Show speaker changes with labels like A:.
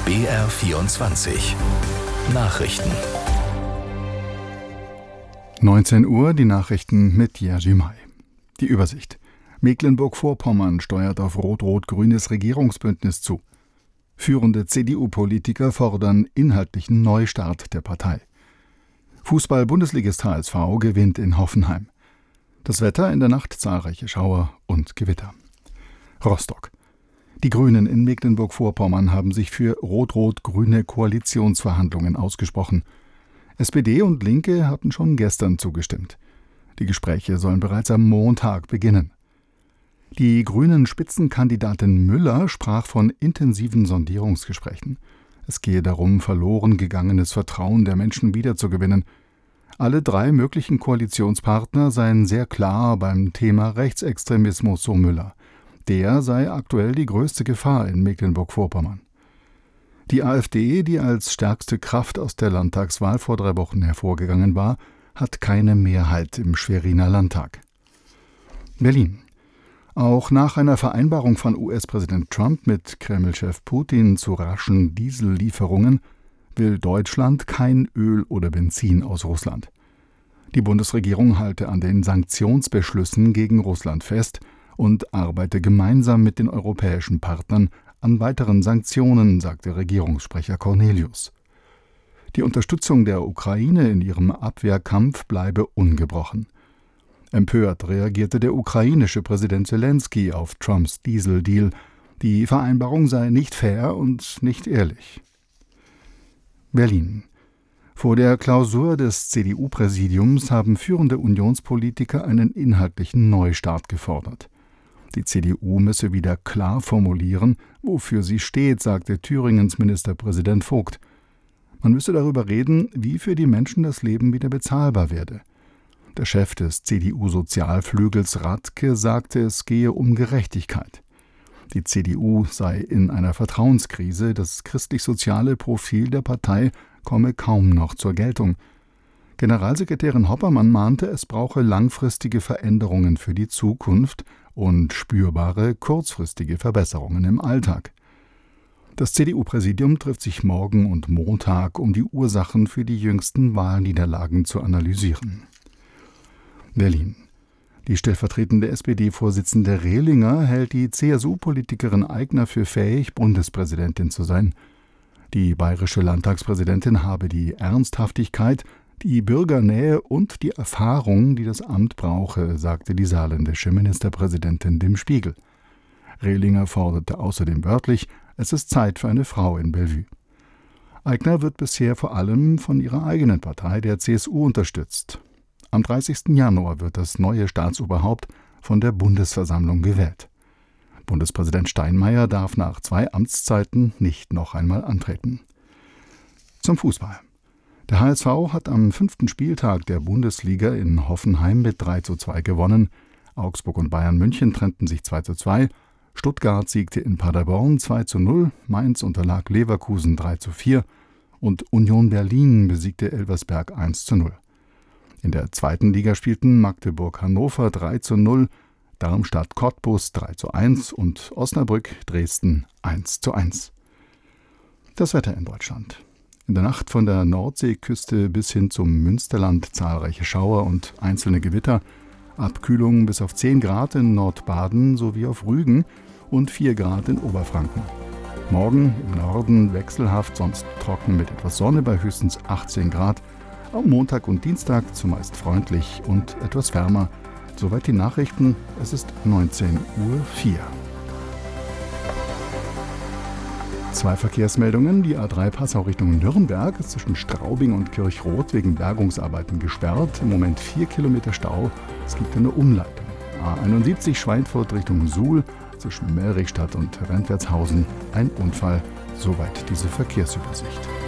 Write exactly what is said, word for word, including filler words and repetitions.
A: B R vierundzwanzig Nachrichten.
B: neunzehn Uhr, die Nachrichten mit Jerzy May. Die Übersicht. Mecklenburg-Vorpommern steuert auf rot-rot-grünes Regierungsbündnis zu. Führende C D U-Politiker fordern inhaltlichen Neustart der Partei. Fußball-Bundesligist H S V gewinnt in Hoffenheim. Das Wetter: in der Nacht zahlreiche Schauer und Gewitter. Rostock. Die Grünen in Mecklenburg-Vorpommern haben sich für rot-rot-grüne Koalitionsverhandlungen ausgesprochen. S P D und Linke hatten schon gestern zugestimmt. Die Gespräche sollen bereits am Montag beginnen. Die grünen Spitzenkandidatin Müller sprach von intensiven Sondierungsgesprächen. Es gehe darum, verloren gegangenes Vertrauen der Menschen wiederzugewinnen. Alle drei möglichen Koalitionspartner seien sehr klar beim Thema Rechtsextremismus, so Müller. Der sei aktuell die größte Gefahr in Mecklenburg-Vorpommern. Die AfD, die als stärkste Kraft aus der Landtagswahl vor drei Wochen hervorgegangen war, hat keine Mehrheit im Schweriner Landtag. Berlin. Auch nach einer Vereinbarung von U S-Präsident Trump mit Kreml-Chef Putin zu raschen Diesellieferungen will Deutschland kein Öl oder Benzin aus Russland. Die Bundesregierung halte an den Sanktionsbeschlüssen gegen Russland fest und arbeite gemeinsam mit den europäischen Partnern an weiteren Sanktionen, sagte Regierungssprecher Cornelius. Die Unterstützung der Ukraine in ihrem Abwehrkampf bleibe ungebrochen. Empört reagierte der ukrainische Präsident Selenskyj auf Trumps Dieseldeal. Die Vereinbarung sei nicht fair und nicht ehrlich. Berlin. Vor der Klausur des C D U-Präsidiums haben führende Unionspolitiker einen inhaltlichen Neustart gefordert. Die C D U müsse wieder klar formulieren, wofür sie steht, sagte Thüringens Ministerpräsident Vogt. Man müsse darüber reden, wie für die Menschen das Leben wieder bezahlbar werde. Der Chef des C D U-Sozialflügels Radke sagte, es gehe um Gerechtigkeit. Die C D U sei in einer Vertrauenskrise, das christlich-soziale Profil der Partei komme kaum noch zur Geltung. Generalsekretärin Hoppermann mahnte, es brauche langfristige Veränderungen für die Zukunft und spürbare kurzfristige Verbesserungen im Alltag. Das C D U-Präsidium trifft sich morgen und Montag, um die Ursachen für die jüngsten Wahlniederlagen zu analysieren. Berlin. Die stellvertretende S P D-Vorsitzende Rehlinger hält die C S U-Politikerin Aigner für fähig, Bundespräsidentin zu sein. Die bayerische Landtagspräsidentin habe die Ernsthaftigkeit, die Bürgernähe und die Erfahrung, die das Amt brauche, sagte die saarländische Ministerpräsidentin dem Spiegel. Rehlinger forderte außerdem wörtlich, es ist Zeit für eine Frau in Bellevue. Aigner wird bisher vor allem von ihrer eigenen Partei, der C S U, unterstützt. Am dreißigsten Januar wird das neue Staatsoberhaupt von der Bundesversammlung gewählt. Bundespräsident Steinmeier darf nach zwei Amtszeiten nicht noch einmal antreten. Zum Fußball. Der H S V hat am fünften Spieltag der Bundesliga in Hoffenheim mit drei zu zwei gewonnen. Augsburg und Bayern München trennten sich zwei zu zwei. Stuttgart siegte in Paderborn zwei zu null. Mainz unterlag Leverkusen drei zu vier. Und Union Berlin besiegte Elversberg eins zu null. In der zweiten Liga spielten Magdeburg-Hannover drei zu null, Darmstadt-Cottbus drei zu eins und Osnabrück-Dresden eins zu eins. Das Wetter in Deutschland. In der Nacht von der Nordseeküste bis hin zum Münsterland zahlreiche Schauer und einzelne Gewitter. Abkühlung bis auf zehn Grad in Nordbaden sowie auf Rügen und vier Grad in Oberfranken. Morgen im Norden wechselhaft, sonst trocken mit etwas Sonne bei höchstens achtzehn Grad. Am Montag und Dienstag zumeist freundlich und etwas wärmer. Soweit die Nachrichten. Es ist neunzehn Uhr vier. Zwei Verkehrsmeldungen. Die A drei Passau Richtung Nürnberg ist zwischen Straubing und Kirchroth wegen Bergungsarbeiten gesperrt. Im Moment vier Kilometer Stau. Es gibt eine Umleitung. A einundsiebzig Schweinfurt Richtung Suhl zwischen Melrichstadt und Rentwertshausen ein Unfall. Soweit diese Verkehrsübersicht.